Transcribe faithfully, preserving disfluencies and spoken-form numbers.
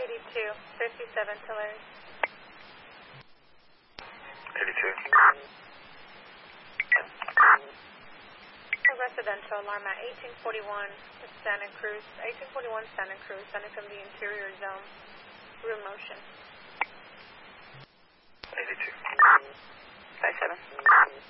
eighty-two, fifty-seven Tulare. eighty-two. Residential alarm at eighteen forty-one Santa Cruz, eighteen forty-one Santa Cruz, sending from the interior zone. Real motion. eighty-two. five seven.